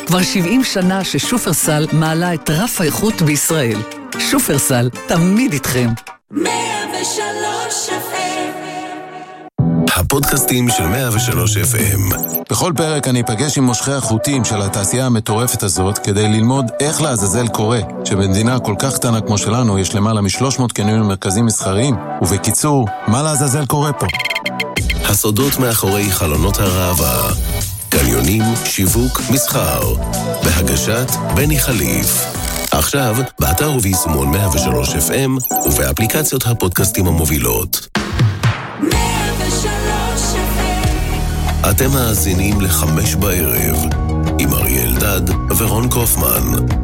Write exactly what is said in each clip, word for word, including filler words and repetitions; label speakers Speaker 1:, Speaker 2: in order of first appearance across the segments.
Speaker 1: כבר שבעים שנה ששופרסל מעלה את רף האיכות בישראל. שופרסל, תמיד איתכם.
Speaker 2: מאה ושלוש אף אם
Speaker 3: הפודקאסטים של מאה ושלוש אף אם.
Speaker 4: בכל פרק אני אפגש עם מושכי החוטים של התעשייה המטורפת הזאת כדי ללמוד איך לעזאזל קורה שבמדינה כל כך קטנה כמו שלנו יש למעלה מ-שלוש מאות קניונים מרכזיים מסחריים, ובקיצור, מה לעזאזל קורה פה?
Speaker 3: הסודות מאחורי חלונות הראווה, קניונים, שיווק, מסחר, בהגשת בני חליף. עכשיו, באתר וביישומון מאה ושלוש אף אם ובאפליקציות הפודקאסטים המובילות.
Speaker 2: מאה ושלוש אף אם
Speaker 3: אתם מאזינים לחמש בערב עם אריאל דד ורון קופמן.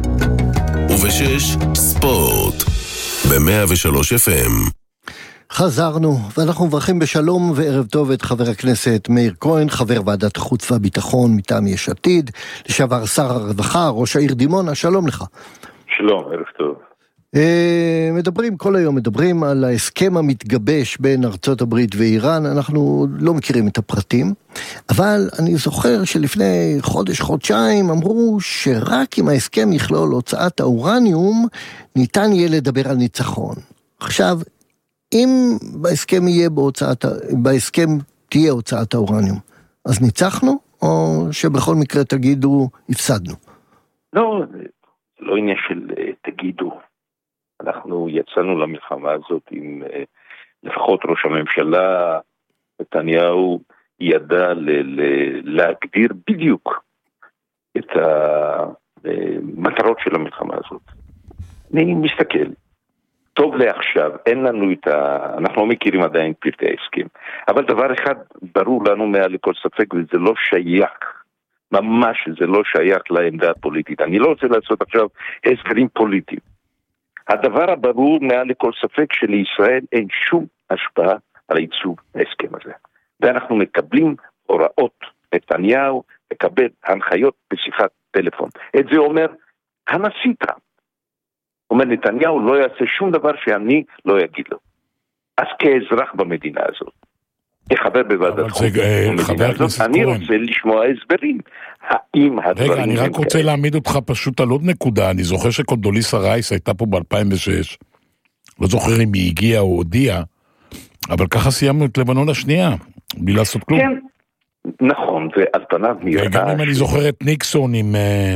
Speaker 3: ובשש, ספורט ב-מאה ושלוש אף אם.
Speaker 5: חזרנו, ואנחנו מברכים בשלום וערב טוב את חבר הכנסת מאיר כהן, חבר ועדת החוץ והביטחון מטעם יש עתיד, לשעבר שר הרווחה, ראש העיר דימונה, שלום לך.
Speaker 6: שלום, ערב טוב.
Speaker 5: מדברים, כל היום מדברים על ההסכם המתגבש בין ארצות הברית ואיראן, אנחנו לא מכירים את הפרטים, אבל אני זוכר שלפני חודש, חודשיים, אמרו שרק אם ההסכם יכלול הוצאת האורניום, ניתן יהיה לדבר על ניצחון. עכשיו, אם בהסכם יהיה בהוצאת, בהסכם תהיה הוצאת האורניום, אז ניצחנו, או שבכל מקרה תגידו, הפסדנו?
Speaker 6: לא, לא עניין של תגידו. אנחנו יצאנו למלחמה הזאת עם לפחות ראש הממשלה, נתניהו ידע ל- ל- להגדיר בדיוק את המטרות של המלחמה הזאת. אני מסתכל. טוב לעכשיו, אין לנו את ה... אנחנו לא מכירים עדיין פרטי ההסכם. אבל דבר אחד ברור לנו מעל לכל ספק, וזה לא שייך, ממש זה לא שייך לעמדה הפוליטית. אני לא רוצה לעשות עכשיו הסברים פוליטיים. הדבר הברור מעל לכל ספק שלישראל אין שום השפעה על ייצוב ההסכם הזה. ואנחנו מקבלים הוראות, נתניהו מקבל הנחיות בשיחת טלפון. את זה אומר הנשיא טראמפ. אומר, נתניהו לא יעשה שום דבר שאני לא יגיד לו. אז כאזרח במדינה הזאת, כחבר בוועדת חוץ במדינה הזאת, אני רוצה לשמוע הסברים. האם הדברים...
Speaker 7: רגע, אני רק רוצה להעמיד אותך פשוט על עוד נקודה. אני זוכר שקונדוליסה רייס הייתה פה ב-אלפיים ושש. לא זוכר אם היא הגיעה או הודיעה, אבל ככה סיימנו את לבנון השנייה, בלי לעשות כלום.
Speaker 6: כן, נכון, ועל פניו נראה...
Speaker 7: וגם אם אני זוכר את ניקסון עם...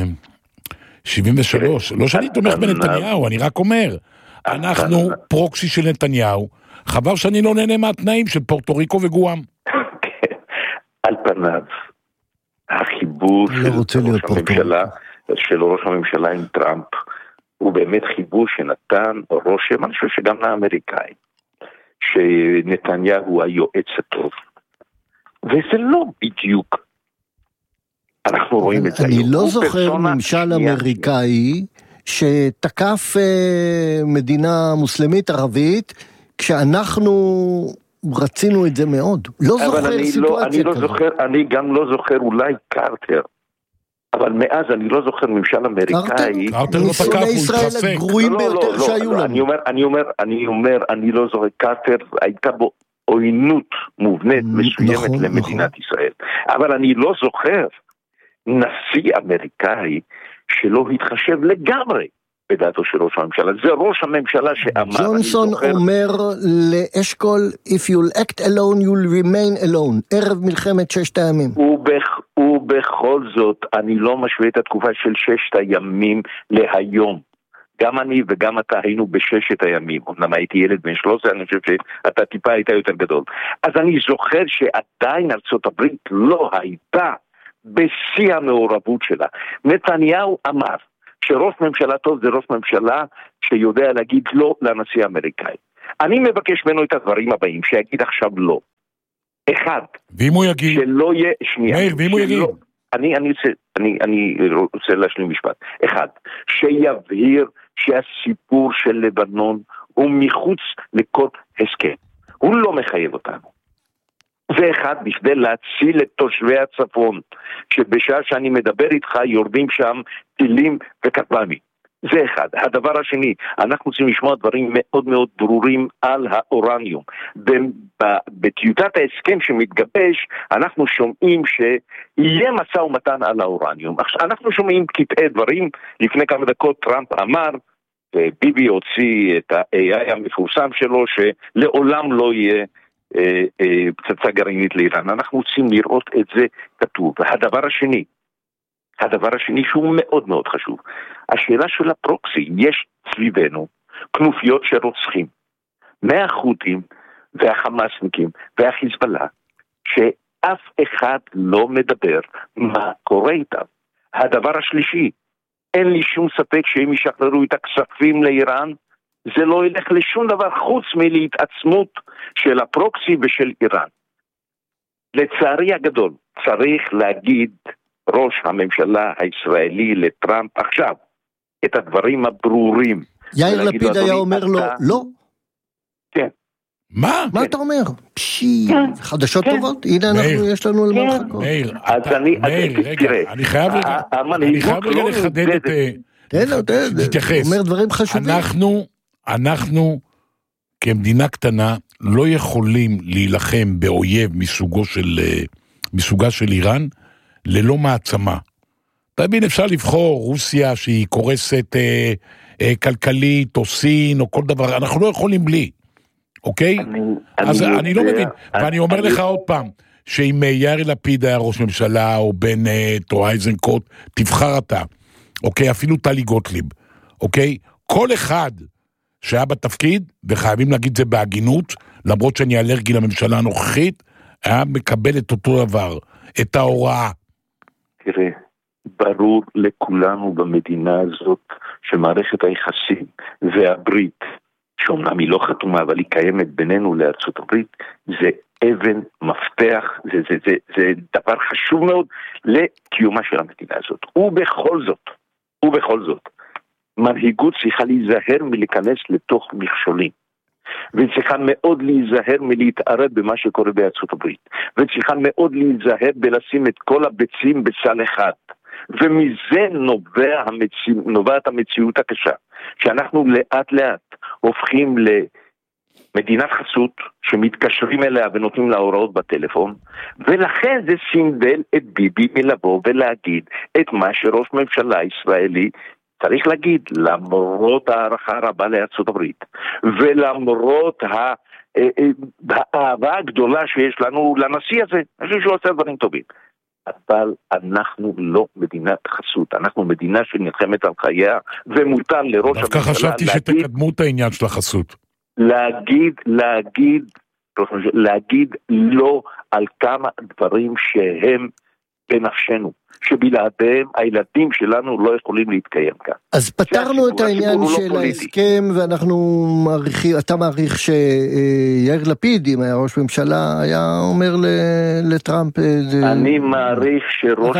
Speaker 7: שבעים ושלוש, לא שאני תומך בנתניהו, אני רק אומר, אנחנו פרוקסי של נתניהו, חבר שאני לא נהנה מהתנאים של פורטו ריקו וגואם.
Speaker 6: על פניו, החיבור של ראש הממשלה, של ראש הממשלה עם טראמפ, הוא באמת חיבור שנתן רושם, אני חושב שגם לאמריקאים, שנתניהו הוא היועץ הטוב. וזה לא בדיוק, אנחנו רואים את זה.
Speaker 5: אני לא זוכר ממשל אמריקאי שתקף מדינה מוסלמית ערבית כשאנחנו רצינו את זה מאוד. לא זוכר סיטואציה כזאת.
Speaker 6: אני גם לא זוכר אולי קרטר, אבל מאז אני לא זוכר ממשל אמריקאי.
Speaker 7: קרטר לא תקף, הוא התחסק.
Speaker 5: הגרועים ביותר שהיו לנו.
Speaker 6: אני אומר, אני אומר, אני אומר, אני לא זוכר, קרטר הייתה בו עוינות מובנית מסוימת למדינת ישראל. אבל אני לא זוכר נשיא אמריקאי שלא התחשב לגמרי בדעתו של ראש הממשלה. זה ראש הממשלה שאמר...
Speaker 5: ג'ונסון אומר לאשכול, if you'll act alone, you'll remain alone. ערב מלחמת ששת הימים.
Speaker 6: ובכ... ובכל זאת, אני לא משווה את התקופה של ששת הימים להיום. גם אני וגם אתה היינו בששת הימים. אמנם הייתי ילד בן שלוש עשרה, אני חושב שאתה טיפה היית יותר גדול. אז אני זוכר שעדיין ארצות הברית לא הייתה בשיא המעורבות שלה. נתניהו אמר שראש ממשלה טוב זה ראש ממשלה שיודע להגיד לא לנשיא האמריקאי. אני מבקש ממנו את הדברים הבאים, שיגיד עכשיו לא. אחד,
Speaker 7: ואם הוא יגיד,
Speaker 6: שלא יהיה, שנייה,
Speaker 7: מאיר, ואם הוא יגיד,
Speaker 6: אני, אני, רוצה, אני, אני רוצה להשלים משפט. אחד, שיבהיר שהסיפור של לבנון הוא מחוץ לכל הסכם. הוא לא מחייב אותנו. זה אחד, בכדי להציל את תושבי הצפון, שבשעה שאני מדבר איתך יורדים שם טילים וכטב"מים. זה אחד. הדבר השני, אנחנו רוצים לשמוע דברים מאוד מאוד ברורים על האורניום. בטיוטת ההסכם שמתגבש, אנחנו שומעים שיהיה משא ומתן על האורניום. עכשיו, אנחנו שומעים קטעי דברים, לפני כמה דקות טראמפ אמר, ביבי הוציא את ה-איי איי המפורסם שלו, שלעולם לא יהיה אה, אה, פצצה גרעינית לאיראן. אנחנו רוצים לראות את זה כתוב. והדבר השני, הדבר השני שהוא מאוד מאוד חשוב, השאלה של הפרוקסי, יש סביבנו כנופיות שרוצחים, מהחות'ים והחמאסניקים והחיזבאללה, שאף אחד לא מדבר מה קורה איתם. הדבר השלישי, אין לי שום ספק שהם ישחררו את הכספים לאיראן, זה לא ילך לשום דבר חוץ מלהתעצמות של הפרוקסי ושל איראן. לצערי הגדול, צריך להגיד ראש הממשלה הישראלי לטראמפ עכשיו את הדברים הברורים.
Speaker 5: יאיר לפיד היה אומר לו, לא.
Speaker 6: כן.
Speaker 7: מה?
Speaker 5: מה אתה אומר? פשי, חדשות טובות? הנה אנחנו, יש לנו על מה לחכות.
Speaker 7: מאיר,
Speaker 6: אז אני,
Speaker 7: מאיר, רגע, אני חייב רגע, אני חייב רגע לחדד את...
Speaker 5: תן לו, תן לו, הוא אומר דברים חשובים.
Speaker 7: אנחנו, אנחנו, כמדינה קטנה, לא יכולים להילחם באויב מסוגו של, מסוגה של איראן, ללא מעצמה. תבין, אפשר לבחור רוסיה שהיא קורסת אה, אה, כלכלית, או סין, או כל דבר, אנחנו לא יכולים בלי. אוקיי? אני, אז אני, אני לא מבין, אני, ואני אומר אני... לך עוד פעם, שאם יאיר לפיד היה ראש ממשלה, או בנט, או אייזנקוט, תבחר אתה, אוקיי? אפילו טלי גוטליב, אוקיי? כל אחד שהיה בתפקיד, וחייבים להגיד זה בהגינות, למרות שאני אלרגי לממשלה הנוכחית, היה מקבל את אותו דבר, את ההוראה.
Speaker 6: תראה, ברור לכולנו במדינה הזאת, שמערכת היחסים והברית, שאומנם היא לא חתומה, אבל היא קיימת בינינו לארצות הברית, זה אבן מפתח, זה, זה, זה, זה דבר חשוב מאוד לקיומה של המדינה הזאת. ובכל זאת, ובכל זאת, מנהיגות צריכה להיזהר מלהיכנס לתוך מכשולים. וצריכה מאוד להיזהר מלהתערב במה שקורה בארצות הברית. וצריכה מאוד להיזהר בלשים את כל הביצים בסל אחד. ומזה נובע המציא, נובעת המציאות הקשה. שאנחנו לאט לאט הופכים למדינת חסות שמתקשרים אליה ונותנים לה הוראות בטלפון, ולכן זה סינדל את ביבי מלבוא ולהגיד את מה שראש ממשלה ישראלי צריך להגיד, למרות הערכה הרבה לארצות הברית, ולמרות האהבה הגדולה שיש לנו לנשיא הזה, אני חושב שהוא עושה דברים טובים. אבל אנחנו לא מדינת חסות, אנחנו מדינה שנלחמת על חייה, ומותר לראש הממשלה...
Speaker 7: דווקא חשבתי שתקדמו את העניין של החסות.
Speaker 6: להגיד, להגיד, להגיד לא על כמה דברים שהם בנפשנו, שבלעדיהם הילדים שלנו לא יכולים להתקיים כאן.
Speaker 5: אז פתרנו את העניין של ההסכם, ואנחנו מעריכים, אתה מעריך שיאיר לפיד, אם היה ראש ממשלה, היה אומר לטראמפ...
Speaker 6: אני מעריך שראש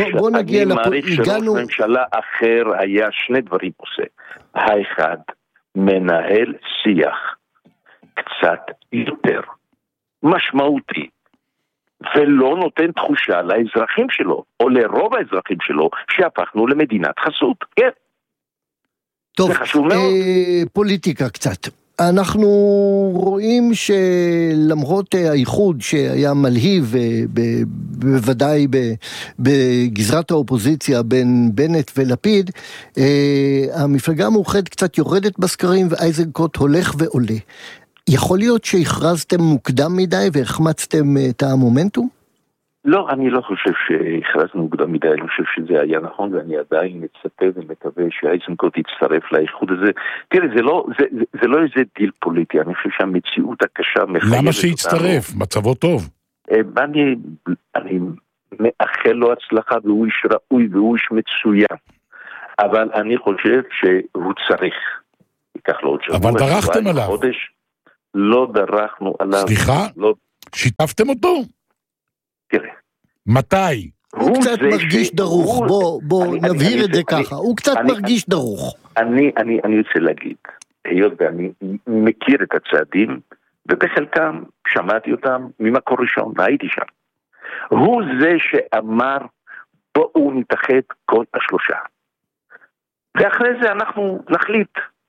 Speaker 6: ממשלה אחר היה שני דברים עושה. האחד, מנהל שיח קצת יותר משמעותי, ולא נותן תחושה לאזרחים שלו, או לרוב האזרחים שלו, שהפכנו למדינת חסות. כן.
Speaker 5: טוב, אה, פוליטיקה קצת. אנחנו רואים שלמרות האיחוד שהיה מלהיב, בוודאי בגזרת האופוזיציה בין בנט ולפיד, המפלגה המאוחדת קצת יורדת בסקרים, ואייזנקוט הולך ועולה. יכול להיות שהכרזתם מוקדם מדי והחמצתם את המומנטום?
Speaker 6: לא, אני לא חושב שהכרזנו מוקדם מדי, אני חושב שזה היה נכון, ואני עדיין מצפה ומקווה שאייזנקוט יצטרף לאיחוד הזה. תראה, זה לא, זה, זה, זה לא איזה דיל פוליטי, אני חושב שהמציאות הקשה מחייבת אותנו.
Speaker 7: למה שיצטרף? מצבו טוב.
Speaker 6: אני, אני מאחל לו הצלחה, והוא איש ראוי והוא איש מצוין. אבל אני חושב שהוא צריך. ייקח לו עוד שבוע.
Speaker 7: אבל דרכתם עליו.
Speaker 6: חודש, לא דרכנו עליו.
Speaker 7: סליחה?
Speaker 6: לא...
Speaker 7: שיתפתם אותו?
Speaker 6: תראה.
Speaker 7: מתי?
Speaker 5: הוא קצת מרגיש דרוך, בוא נבהיר את זה ככה, הוא קצת מרגיש דרוך.
Speaker 6: אני רוצה להגיד, היות ואני מכיר את הצעדים, ובחלקם שמעתי אותם ממקור ראשון, הייתי שם. הוא זה שאמר, בואו נתאחד כל השלושה. ואחרי זה אנחנו נחליט.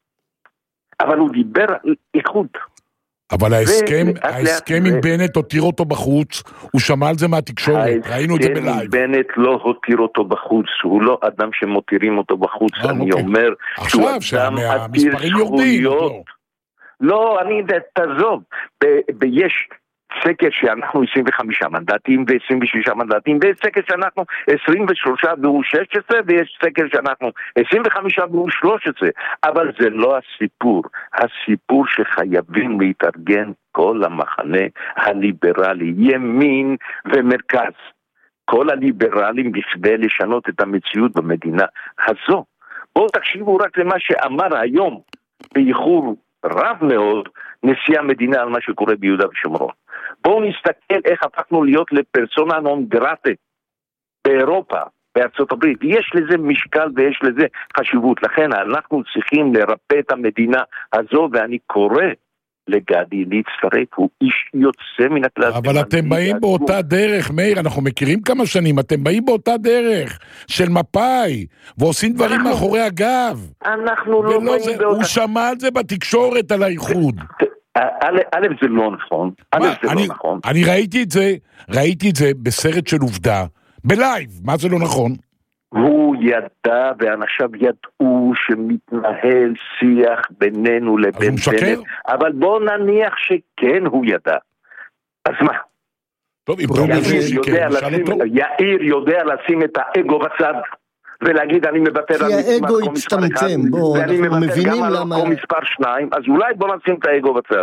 Speaker 6: אבל הוא דיבר על איחוד.
Speaker 7: אבל ההסכם, ההסכם עם בנט הותיר אותו בחוץ, הוא שמע על זה מהתקשורת, ראינו את זה בלייב.
Speaker 6: ההסכם עם בנט לא הותיר אותו בחוץ, הוא לא אדם שמותירים אותו בחוץ, אני אומר שהוא אדם עתיר זכויות. לא, אני תעזוב, יש סקר שאנחנו עשרים וחמישה מנדטים ו-עשרים ושישה מנדטים, ויש סקר שאנחנו עשרים ושלושה והוא שש עשרה, ויש סקר שאנחנו עשרים וחמישה והוא שלוש עשרה, אבל זה לא הסיפור. הסיפור שחייבים להתארגן כל המחנה הליברלי, ימין ומרכז, כל הליברלים בכדי לשנות את המציאות במדינה הזו. בואו תקשיבו רק למה שאמר היום באיחור רב מאוד נשיא המדינה על מה שקורה ביהודה ושומרון. בואו נסתכל איך הפכנו להיות לפרסונה נון גרטה באירופה, בארצות הברית. יש לזה משקל ויש לזה חשיבות. לכן אנחנו צריכים לרפא את המדינה הזו, ואני קורא לגדי להצטרף, הוא איש יוצא מן הכלל.
Speaker 7: אבל אתם באים באותה דרך, מאיר, אנחנו מכירים כמה שנים, אתם באים באותה דרך של מפאי, ועושים דברים מאחורי הגב.
Speaker 6: אנחנו לא באים באותה...
Speaker 7: הוא שמע על זה בתקשורת על האיחוד.
Speaker 6: א' זה לא נכון, א' זה לא נכון.
Speaker 7: אני ראיתי את זה, ראיתי את זה בסרט של עובדה, בלייב, מה זה לא נכון?
Speaker 6: הוא ידע ואנשיו ידעו שמתנהל שיח בינינו לבין בנט, אבל בוא נניח שכן הוא ידע. אז מה?
Speaker 7: טוב, אם אתה משהו שיקר, נשאל אותו.
Speaker 6: יאיר יודע לשים את האגו בצד ולהגיד אני מוותר על
Speaker 5: האגו הצטמצם, בוא, אנחנו מבינים למה...
Speaker 6: ואני מוותר גם על מקום מספר שניים, אז אולי בוא נשים את האגו בצד.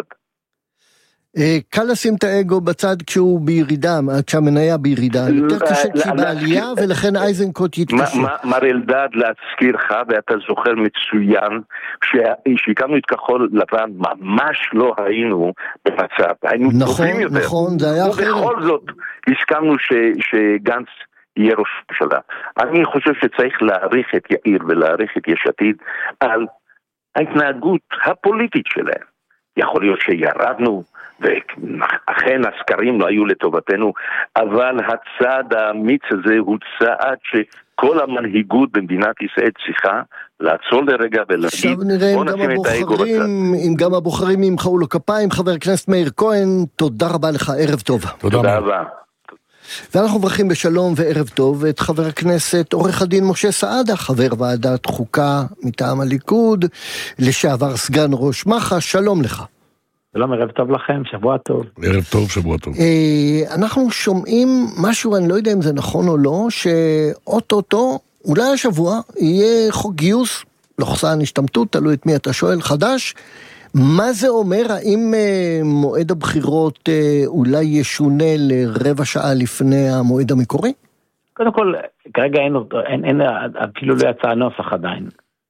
Speaker 5: קל לשים את האגו בצד כשהוא בירידה, כשהמניה בירידה, יותר קשה כשהיא בעלייה, ולכן אייזנקוט יתקשה.
Speaker 6: מר אלדד, להזכירך, ואתה זוכר מצוין, כשהקמנו את כחול לבן, ממש לא היינו במצב, היינו טובים יותר.
Speaker 5: נכון, זה היה אחרת.
Speaker 6: ובכל זאת, הסכמנו שגנץ יהיה ראש ממשלה. אני חושב שצריך להעריך את יאיר ולהעריך את יש עתיד על ההתנהגות הפוליטית שלהם. יכול להיות שירדנו, ואכן הסקרים לא היו לטובתנו, אבל הצעד האמיץ הזה הוא צעד שכל המנהיגות במדינת ישראל צריכה לעצור לרגע ולהגיד,
Speaker 5: עכשיו נראה אם גם הבוחרים, אם גם הבוחרים ימחאו לו כפיים. חבר הכנסת מאיר כהן, תודה רבה לך, ערב טוב.
Speaker 6: תודה רבה.
Speaker 5: ואנחנו מברכים בשלום וערב טוב את חבר הכנסת עורך הדין משה סעדה, חבר ועדת חוקה מטעם הליכוד, לשעבר סגן ראש מח"ש. שלום לך.
Speaker 8: שלום, ערב טוב לכם, שבוע טוב.
Speaker 7: ערב טוב, שבוע טוב.
Speaker 5: אנחנו שומעים משהו, אני לא יודע אם זה נכון או לא, שאוטוטו, אולי השבוע, יהיה חוק גיוס, לחסן השתמטות, תלוי את מי אתה שואל, חדש. מה זה אומר? האם מועד הבחירות אולי ישונה לרבע שעה לפני המועד המקורי?
Speaker 8: קודם כל, כרגע אין, אין, אין, אפילו לא יצא הנוסח עדיין.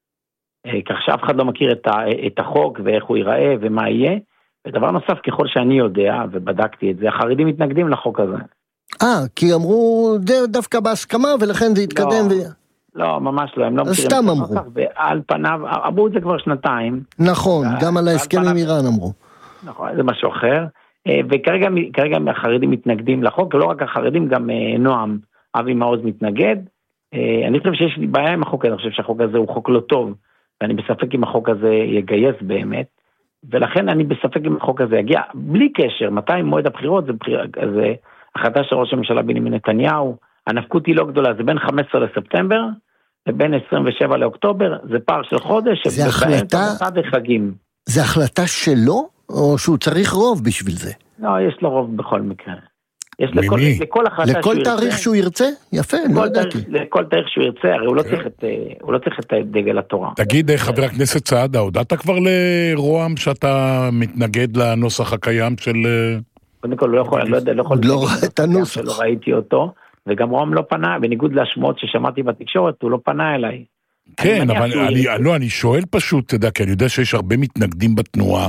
Speaker 8: כך שאף אחד לא מכיר את, ה, את החוק ואיך הוא ייראה ומה יהיה. ודבר נוסף, ככל שאני יודע, ובדקתי את זה, החרדים מתנגדים לחוק הזה.
Speaker 5: אה, כי אמרו דווקא בהסכמה, ולכן זה יתקדם.
Speaker 8: לא,
Speaker 5: ו...
Speaker 8: לא ממש לא, הם לא מכירים
Speaker 5: סתם אמרו.
Speaker 8: ועל פניו, אמרו את זה כבר שנתיים.
Speaker 5: נכון, גם על ההסכם עם איראן אמרו.
Speaker 8: נכון, זה משהו אחר. וכרגע כרגע החרדים מתנגדים לחוק, ולא רק החרדים, גם נועם, אבי מעוז מתנגד. אני חושב שיש לי בעיה עם החוק הזה, אני חושב שהחוק הזה הוא חוק לא טוב, ואני בספק אם החוק הזה יגייס באמת. ולכן אני בספק אם החוק הזה יגיע, בלי קשר, מתי מועד הבחירות, זה, בחיר, זה החלטה של ראש הממשלה בנימין נתניהו, הנפקות היא לא גדולה, זה בין חמישה עשר לספטמבר, לבין עשרים ושבעה לאוקטובר, זה פער של חודש,
Speaker 5: זה החלטה, זה החלטה שלו, או שהוא צריך רוב בשביל זה?
Speaker 8: לא, יש לו רוב בכל מקרה. יש לכל, לכל,
Speaker 5: לכל תאריך ירצה, שהוא ירצה? יפה, לא ידעתי.
Speaker 8: לכל תאריך שהוא ירצה, הרי הוא לא צריך את, הוא לא צריך את דגל התורה.
Speaker 7: תגיד, חבר הכנסת סעדה, הודעת כבר לרועם שאתה מתנגד לנוסח הקיים של...
Speaker 8: קודם כל, לא יכול, אני לא יודע, לא יכול...
Speaker 5: לא ראה את הנוסח.
Speaker 8: שלא ראיתי אותו, וגם רועם לא פנה, בניגוד להשמעות ששמעתי בתקשורת, הוא לא פנה אליי.
Speaker 7: כן, אבל אני, לא, אני שואל פשוט, תדע, כי אני יודע שיש הרבה מתנגדים בתנועה,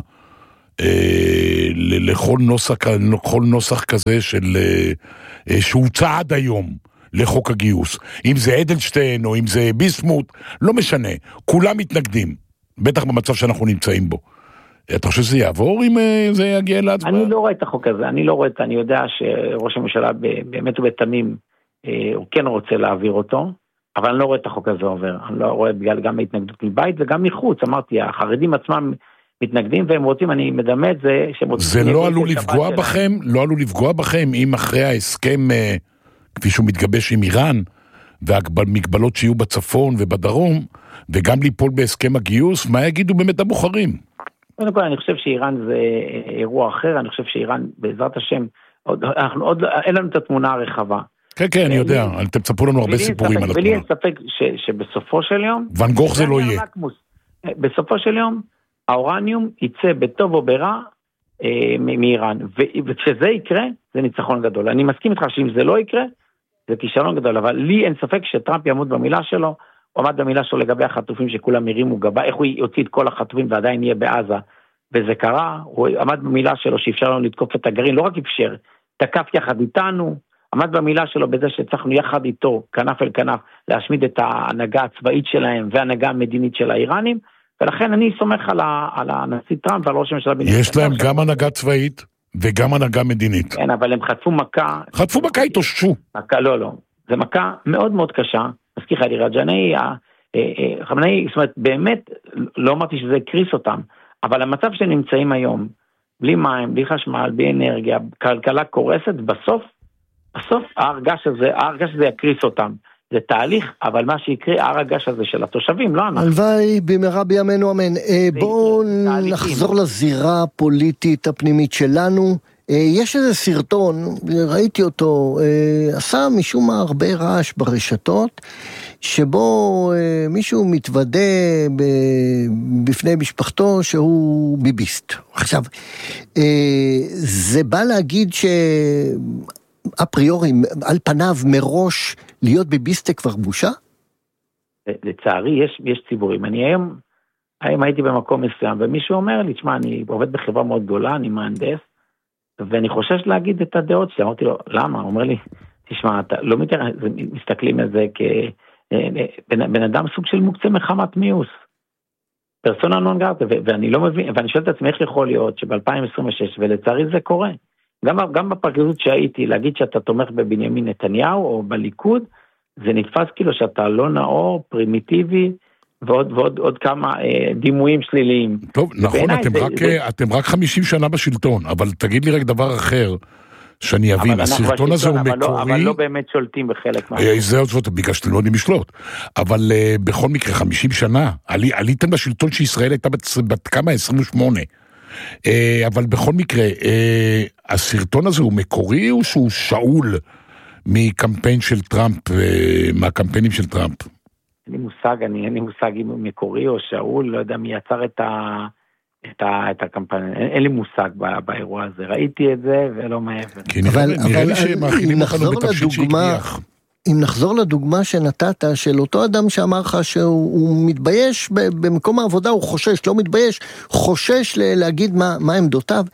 Speaker 7: לכל נוסח, לכל נוסח כזה של, שהוא צעד היום לחוק הגיוס. אם זה אדלשטיין או אם זה ביסמוט, לא משנה. כולם מתנגדים, בטח במצב שאנחנו נמצאים בו. אתה חושב שזה יעבור אם זה יגיע להצבעה?
Speaker 8: אני לא רואה את החוק הזה, אני לא רואה את, אני יודע שראש הממשלה באמת ובתמים, הוא כן רוצה להעביר אותו, אבל אני לא רואה את החוק הזה עובר, אני לא רואה בגלל גם ההתנגדות מבית וגם מחוץ, אמרתי, החרדים עצמם מתנגדים והם רוצים, אני מדמה את זה,
Speaker 7: זה לא עלול לפגוע בכם, לא עלול לפגוע בכם, אם אחרי ההסכם, כפי שהוא מתגבש עם איראן, והמגבלות שיהיו בצפון ובדרום, וגם ליפול בהסכם הגיוס, מה יגידו באמת הבוחרים?
Speaker 8: קודם כל, אני חושב שאיראן זה אירוע אחר, אני חושב שאיראן, בעזרת השם, עוד, אנחנו עוד, אין לנו את התמונה הרחבה.
Speaker 7: כן, כן, אני יודע, אתם תספרו לנו הרבה סיפורים על התמונה.
Speaker 8: ולי אין ספק שבסופו של יום...
Speaker 7: ואן גוך זה לא יהיה.
Speaker 8: בסופו של יום, האורניום יצא בטוב או ברע מאיראן, וכשזה יקרה, זה ניצחון גדול. אני מסכים איתך שאם זה לא יקרה, זה כישלון גדול, אבל לי אין ספק שטראמפ יעמוד במילה שלו, הוא עמד במילה שלו לגבי החטופים שכולם הרימו גבה, איך הוא יוציא את כל החטופים ועדיין יהיה בעזה, וזה קרה, הוא עמד במילה שלו שאפשר לנו לתקוף את הגרעין, לא רק אפשר, תקף יחד איתנו, עמד במילה שלו בזה שצריכנו יחד איתו, כנף אל כנף, להשמיד את ההנהגה הצבאית שלהם, וההנהגה המדינית של האיראנים, ולכן אני סומך על, ה, על הנשיא טראמפ ועל ראש הממשלה.
Speaker 7: יש להם גם הנהגה צבאית, וגם הנהגה מדינית.
Speaker 8: כן, אבל הם חטפו מכה.
Speaker 7: חטפו מכה התאוששו.
Speaker 8: מכה, לא, לא. זה מכה מאוד מאוד קשה. מזכיר לך, רג'ני, חמנאי, זאת אומרת, באמת, לא אמרתי שזה הקריס אותם, אבל המצב שנמצאים היום, בלי מים, בלי חשמל, בלי אנרגיה, כלכלה קורסת, בסוף, בסוף ההרגש הזה, ההרגש הזה יקריס אותם. זה תהליך, אבל מה שיקרה, הרגש הזה של התושבים, לא אנחנו.
Speaker 5: הלוואי, במהרה בימינו אמן. בואו נחזור לזירה הפוליטית הפנימית שלנו. יש איזה סרטון, ראיתי אותו, עשה משום מה הרבה רעש ברשתות, שבו מישהו מתוודה בפני משפחתו שהוא ביביסט. עכשיו, זה בא להגיד שאפריורי, על פניו מראש, להיות ביביסט כבר בושה?
Speaker 8: לצערי, יש, יש ציבורים. אני היום, היום הייתי במקום מסוים, ומישהו אומר לי, תשמע, אני עובד בחברה מאוד גדולה, אני מהנדס, ואני חושש להגיד את הדעות שלי. אמרתי לו, למה? הוא אומר לי, תשמע, אתה לא מתאר, מסתכלים על זה כבן בן אדם סוג של מוקצה מחמת מיוס. פרסונה נון גרטה, ואני לא מבין, ואני שואל את עצמי איך יכול להיות שב-אלפיים עשרים ושש, ולצערי זה קורה. גם, גם בפרקליטות שהייתי, להגיד שאתה תומך בבנימין נתניהו או בליכוד, זה נתפס כאילו שאתה לא נאור, פרימיטיבי, ועוד, ועוד, עוד כמה אה, דימויים שליליים.
Speaker 7: טוב, נכון, אתם, זה, רק, זה... אתם רק חמישים שנה בשלטון, אבל תגיד לי רק דבר אחר, שאני אבין, הסרטון הזה הוא מקורי...
Speaker 8: לא, אבל לא באמת שולטים בחלק מה...
Speaker 7: זה עוד זאת, בגלל שאתם לא יודעים לשלוט. אבל uh, בכל מקרה, חמישים שנה, עלי, עליתם לשלטון שישראל הייתה בת, בת כמה? עשרים ושמונה. Uh, אבל בכל מקרה, uh, הסרטון הזה הוא מקורי או שהוא שאול מקמפיין של טראמפ, uh, מהקמפיינים של טראמפ?
Speaker 8: אין לי מושג, אני, אין לי מושג אם הוא מקורי או שאול, לא יודע מי יצר את ה... את, ה, את הקמפיין, אין, אין לי מושג בא, באירוע הזה, ראיתי את זה ולא מעבר.
Speaker 7: אבל, אבל אם נחזור
Speaker 5: לדוגמה, אם נחזור לדוגמה שנתת של אותו אדם שאמר לך שהוא מתבייש במקום העבודה, הוא חושש, לא מתבייש, חושש להגיד מה, מה עמדותיו,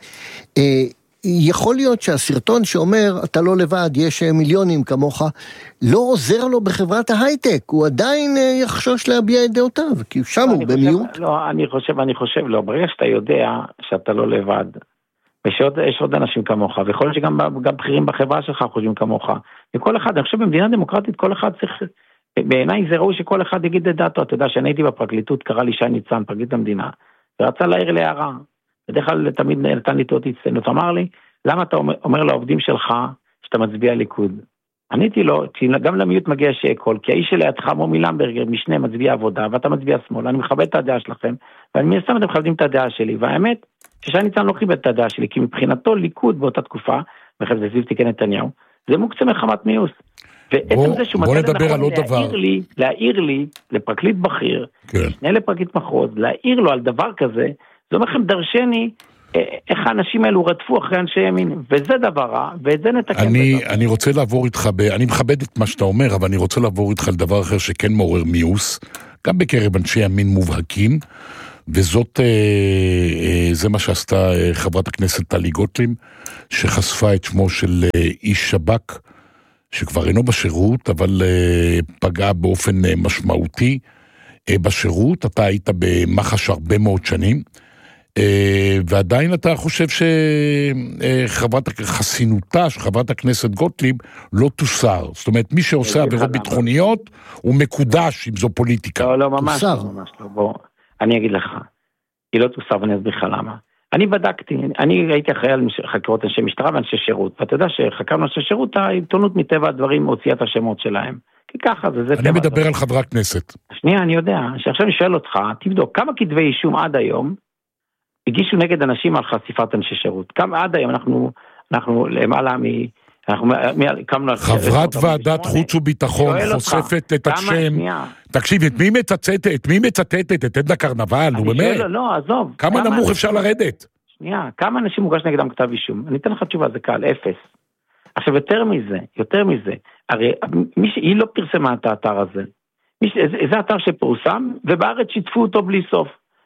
Speaker 5: יכול להיות שהסרטון שאומר אתה לא לבד, יש מיליונים כמוך, לא עוזר לו בחברת ההייטק, הוא עדיין יחשוש להביע את דעותיו, כי שם הוא במיעוט.
Speaker 8: לא, אני חושב, אני חושב, לא, ברגע שאתה יודע שאתה לא לבד, ויש עוד אנשים כמוך, ויכול להיות שגם גם בכירים בחברה שלך חושבים כמוך, וכל אחד, אני חושב במדינה דמוקרטית, כל אחד צריך, בעיניי זה ראוי שכל אחד יגיד את דעתו, אתה יודע שאני הייתי בפרקליטות, קרא לי שי ניצן, פרקליט המדינה, ורצה להעיר להערה, בדרך כלל תמיד נתן לי תאות הצטיינות, אמר לי, למה אתה אומר, אומר לעובדים שלך שאתה מצביע ליכוד? עניתי לו, גם למיעוט מגיע שיקול, כי האיש שלידך מומי למברגר, משנה מצביע עבודה, ואתה מצביע שמאל, אני מכבד את הדעה שלכם, ואני מיישם אתם מכבדים את הדעה שלי, והאמת, ששי ניצן לא חיבד את הדעה שלי, כי מבחינתו ליכוד באותה תקופה, וכן זה סביב תיקי נתניהו, זה מוקצה מחמת מיוס. ועצם זה שהוא מצא לנכון להעיר לי, להעיר לי, לפרקליט בכיר, שני לפרקליט מחוז, להעיר לו על דבר כזה, זה אומר לכם דרשני, איך האנשים האלו רדפו אחרי אנשי ימין, וזה דבר רע, ואת זה נתקן.
Speaker 7: אני, אני רוצה לעבור איתך, ב, אני מכבד את מה שאתה אומר, אבל אני רוצה לעבור איתך לדבר אחר שכן מעורר מיוס, גם בקרב אנשי ימין מובהקים, וזאת, אה, אה, זה מה שעשתה אה, חברת הכנסת טלי גוטליב, שחשפה את שמו של אה, איש שב"כ, שכבר אינו בשירות, אבל אה, פגע באופן אה, משמעותי אה, בשירות. אתה היית במח"ש הרבה מאוד שנים, ועדיין אתה חושב שחברת חסינותה של חברת הכנסת גוטליב לא תוסר. זאת אומרת, מי שעושה עבירות ביטחוניות הוא מקודש אם זו פוליטיקה.
Speaker 8: לא, לא, ממש לא, ממש לא. בוא, אני אגיד לך, היא לא תוסר ואני אסביר לך למה. אני בדקתי, אני הייתי אחראי על חקירות אנשי משטרה ואנשי שירות, ואתה יודע שחקרנו אנשי שירות, העיתונות מטבע הדברים הוציאה את השמות שלהם. כי ככה זה, זה
Speaker 7: אני מדבר על חברת כנסת.
Speaker 8: שנייה, אני יודע, שעכשיו אני שואל אותך, תבדוק, כמה כתבי אישום עד היום הגישו נגד אנשים על חשיפת אנשי שירות? כמה עד היום אנחנו, אנחנו למעלה מ...
Speaker 7: חברת ועדת חוץ וביטחון חושפת את השם. תקשיב, את מי מצטטת? את מי מצטטת? את עדנה קרנבל, נו באמת.
Speaker 8: לא, עזוב.
Speaker 7: כמה נמוך אפשר לרדת?
Speaker 8: שנייה, כמה אנשים מוגש נגדם כתב אישום? אני אתן לך תשובה, זה קל, אפס. עכשיו, יותר מזה, יותר מזה, הרי היא לא פרסמה את האתר הזה. זה אתר שפורסם, ובארץ שיתפו אותו בלי סוף.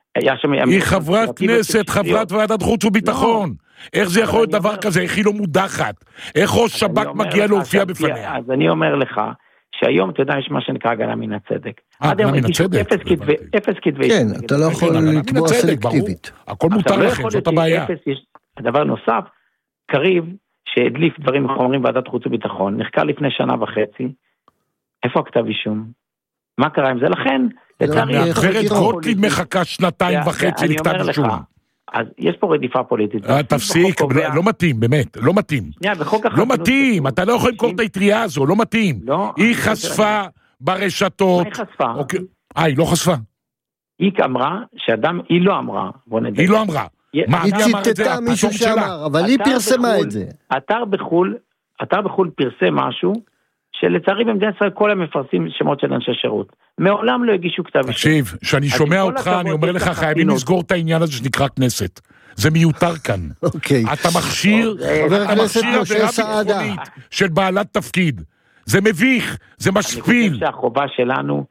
Speaker 7: היא חברת כנסת, חברת ועדת חוץ וביטחון. איך זה יכול להיות דבר כזה? איך היא לא מודחת? איך ראש שב"כ מגיע להופיע בפניה?
Speaker 8: אז אני אומר לך, שהיום, אתה יודע, יש מה שנקרא הגנה מן הצדק.
Speaker 7: אה, הגנה מן הצדק?
Speaker 8: אפס כתבי.
Speaker 5: כן, אתה לא יכול לתבוע סלקטיבית.
Speaker 7: הכל מותר לכם, זאת הבעיה.
Speaker 8: הדבר נוסף, קריב, שהדליף דברים וחומרים ועדת חוץ וביטחון, נחקר לפני שנה וחצי, איפה הכתב אישום? מה קרה עם זה? לכן,
Speaker 7: הגברת גוטליב מחכה שנתיים וחצי לכתב אישום.
Speaker 8: אז יש פה רדיפה פוליטית.
Speaker 7: תפסיק, לא מתאים, באמת, לא מתאים. לא מתאים, אתה לא יכול למכור את היטריה הזו, לא מתאים. היא חשפה ברשתות.
Speaker 8: מה היא חשפה?
Speaker 7: אה, היא לא חשפה.
Speaker 8: היא אמרה שאדם, היא לא אמרה.
Speaker 7: היא לא אמרה.
Speaker 5: היא ציטטה מישהו שאמר, אבל היא פרסמה את זה.
Speaker 8: אתר בחול, אתר בחול פרסם משהו, שלצערי במדינת ישראל כל המפרסים שמות של אנשי שירות. מעולם לא הגישו כתב אישום.
Speaker 7: תקשיב, שאני שומע אותך, אני אומר לך, חייבים לסגור את העניין הזה שנקרא כנסת. זה מיותר כאן.
Speaker 5: אוקיי.
Speaker 7: אתה מכשיר, אתה מכשיר עבירה ביטחונית של בעלת תפקיד. זה מביך, זה משפיל.
Speaker 8: אני חושב שהחובה שלנו...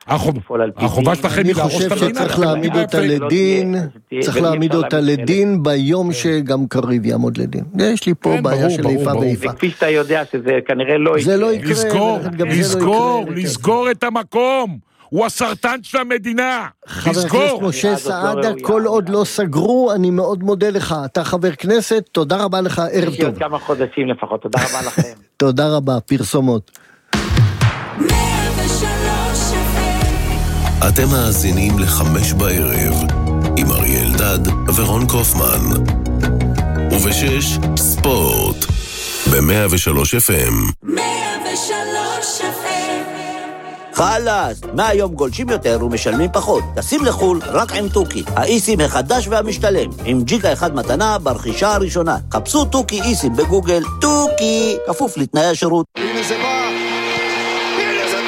Speaker 7: החובה שלכם היא להרוס את המדינה.
Speaker 5: אני חושב שצריך להעמיד אותה לדין, צריך להעמיד אותה לדין ביום שגם קריב יעמוד לדין. יש לי פה בעיה של איפה ואיפה.
Speaker 8: וכפי שאתה יודע שזה כנראה לא יקרה.
Speaker 5: זה לא יקרה.
Speaker 7: לסגור, לסגור, לסגור את המקום. הוא הסרטן של המדינה.
Speaker 5: חבר הכנסת משה סעדה, כל עוד לא סגרו, אני מאוד מודה לך. אתה חבר כנסת, תודה רבה לך, ערב טוב.
Speaker 8: כמה חודשים לפחות, תודה רבה לכם.
Speaker 5: תודה רבה, פרסומות.
Speaker 3: אתם מאזינים לחמש בערב עם אריאל דד ורון קופמן, ובשש ספורט ב-מאה ושלוש אף אם.
Speaker 2: מאה ושלוש אף אם.
Speaker 9: חלאס, מהיום גולשים יותר ומשלמים פחות. טסים לחול רק עם טוקי, האיסים החדש והמשתלם, עם ג'יגה אחד מתנה ברכישה הראשונה. חפשו טוקי איסים בגוגל, טוקי, כפוף לתנאי השירות.
Speaker 10: הנה זה בא! הנה זה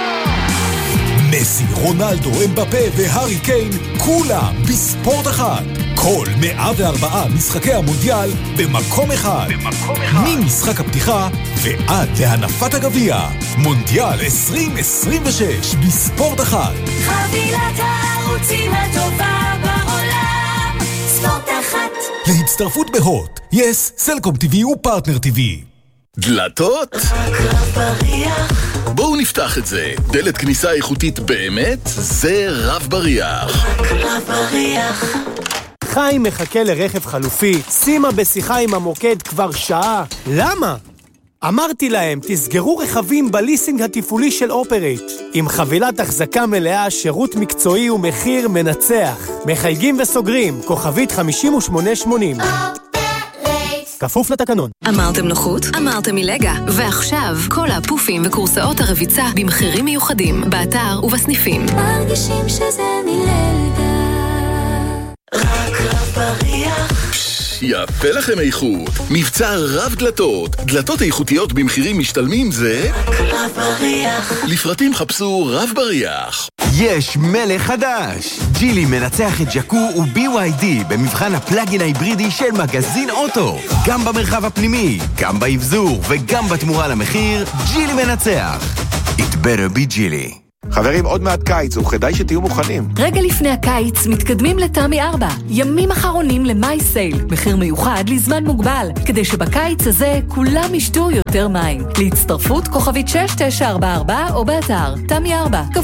Speaker 10: בא! מסי, רונלדו, אמבפה והארי קיין, כולם בספורט אחד. כל מאה וארבעה משחקי המונדיאל במקום אחד. במקום אחד. ממשחק הפתיחה ועד להנפת הגביע. מונדיאל עשרים עשרים ושש בספורט אחד.
Speaker 2: חבילת הערוצים הטובה בעולם. ספורט אחת.
Speaker 10: להצטרפות בהוט, יס, סלקום טי וי ופרטנר טי וי. דלתות?
Speaker 2: רק רב בריח.
Speaker 10: בואו נפתח את זה. דלת כניסה איכותית באמת, זה רב בריח.
Speaker 2: רק רב בריח.
Speaker 11: חיים מחכה לרכב חלופי, שימה בשיחה עם המוקד כבר שעה. למה? אמרתי להם, תסגרו רכבים בליסינג התפעולי של אופרייט. עם חבילת החזקה מלאה, שירות מקצועי ומחיר מנצח. מחייגים וסוגרים, כוכבית חמישים ושמונה שמונים. כפוף לתקנון.
Speaker 12: אמרתם נוחות? אמרתם מלגה. ועכשיו, כל הפופים וקורסאות הרביצה במחירים מיוחדים, באתר ובסניפים.
Speaker 2: מרגישים שזה מלגה. רק רב בריח.
Speaker 10: יפה לכם איכות. מבצע רב דלתות. דלתות איכותיות במחירים משתלמים זה...
Speaker 2: רק רב בריח.
Speaker 10: לפרטים חפשו רב בריח.
Speaker 13: יש מלך חדש. ג'ילי מנצח את ג'קו ו-בי וואי די במבחן הפלאגין ההיברידי של מגזין אוטו. גם במרחב הפנימי, גם באבזור וגם בתמורה למחיר, ג'ילי מנצח. It better be ג'ילי.
Speaker 14: חברים, עוד מעט קיץ, וכדאי שתהיו מוכנים.
Speaker 12: רגע לפני הקיץ מתקדמים לתמי ארבע. ימים אחרונים למאי סייל. מחיר מיוחד לזמן מוגבל. כדי שבקיץ הזה כולם ישתו יותר מים. להצטרפות כוכבית שש תשע ארבע ארבע או באתר תמי ארבע.